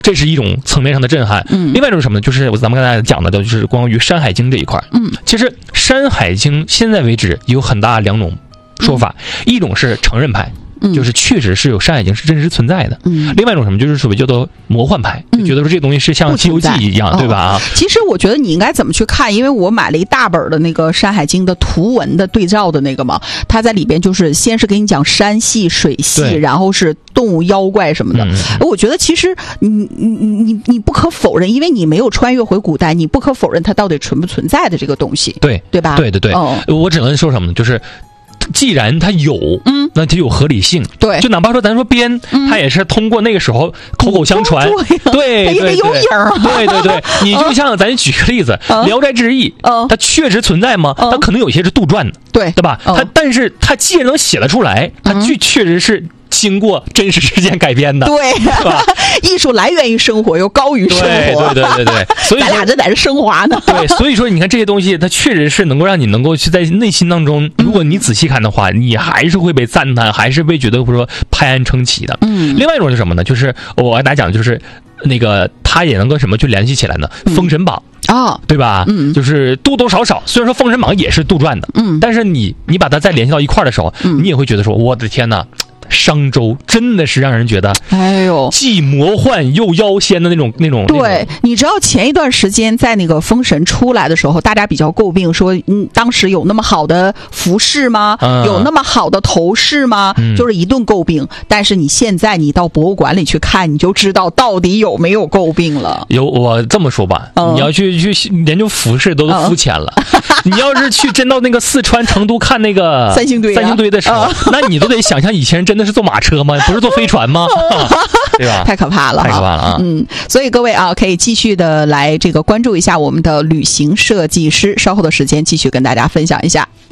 这是一种层面上的震撼。另外一种是什么呢？就是咱们刚才讲的，就是关于《山海经》这一块。其实《山海经》现在为止有很大两种说法，一种是承认派。就是确实是有《山海经》是真实存在的。另外一种什么，就是所谓叫做魔幻派，就觉得说这东西是像《西游记》一样，对吧？ 其实我觉得你应该怎么去看，因为我买了一大本的那个《山海经》的图文的对照的那个嘛，它在里边就是先是给你讲山系、水系，然后是动物、妖怪什么的。我觉得其实你不可否认，因为你没有穿越回古代，你不可否认它到底存不存在的这个东西，对吧？ 对，我只能说什么呢？就是既然它有，那就有合理性。对，就哪怕说咱说编，它也是通过那个时候口口相传。对， 它也得有影儿。 对，你就像咱举个例子，《聊斋志异》，它确实存在吗？它可能有些是杜撰的，对吧？但是它既然能写得出来，它确实是经过真实事件改编的， 对，是吧？艺术来源于生活，又高于生活， 对，所以咱俩这在这升华呢。 对，所以说你看这些东西，它确实是能够让你能够去在内心当中，如果你仔细看的话，你还是会被赞叹，还是被觉得说拍案称奇的。另外一种是什么呢？就是我给大家讲的就是那个它也能跟什么去联系起来呢？封神榜。对吧？就是多多少少，虽然说《封神榜》也是杜撰的，但是你把它再联系到一块的时候，你也会觉得说，我的天哪！商周真的是让人觉得，既魔幻又妖仙的那种。 对，你知道前一段时间在那个封神出来的时候，大家比较诟病说，当时有那么好的服饰吗？有那么好的头饰吗？就是一顿诟病。但是你现在你到博物馆里去看，你就知道到底有没有诟病了。 我这么说吧，你要去研究服饰都肤浅了。你要是去真到那个四川成都看那个三星堆的时候，那你都得想象以前真的是坐马车吗？不是坐飞船吗？对吧？ 太可怕了啊！所以各位啊，可以继续的来这个关注一下我们的旅行设计师，稍后的时间继续跟大家分享一下。